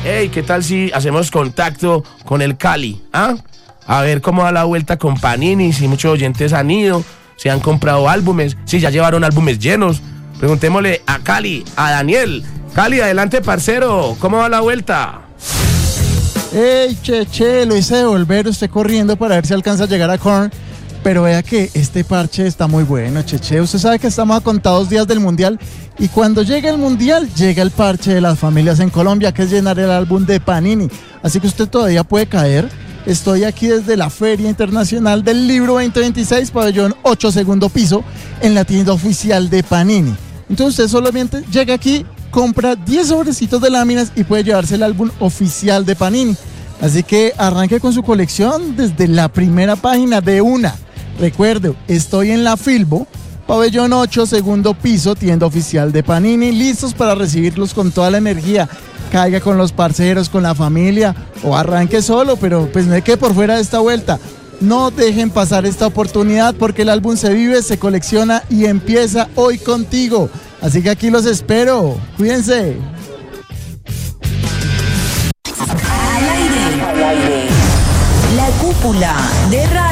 Hey, ¿qué tal si hacemos contacto con el Cali? ¿Ah? A ver cómo da la vuelta con Panini, si muchos oyentes han ido, si han comprado álbumes, si ya llevaron álbumes llenos. Preguntémosle a Cali, a Daniel. Cali, adelante, parcero, ¿cómo va la vuelta? ¡Ey, Cheche! Lo hice devolver usted corriendo para ver si alcanza a llegar a Korn. Pero vea que este parche está muy bueno, Cheche. Usted sabe que estamos a contados días del Mundial. Y cuando llega el Mundial, llega el parche de las familias en Colombia, que es llenar el álbum de Panini. Así que usted todavía puede caer. Estoy aquí desde la Feria Internacional del Libro 2026, pabellón 8, segundo piso, en la tienda oficial de Panini. Entonces usted solamente llega aquí, compra 10 sobrecitos de láminas y puede llevarse el álbum oficial de Panini. Así que arranque con su colección desde la primera página de una. Recuerde, estoy en la Filbo, pabellón 8, segundo piso, tienda oficial de Panini, listos para recibirlos con toda la energía. Caiga con los parceros, con la familia o arranque solo, pero pues no hay que por fuera de esta vuelta. No dejen pasar esta oportunidad porque el álbum se vive, se colecciona y empieza hoy contigo. Así que aquí los espero. Cuídense. Al aire. La cúpula de radio.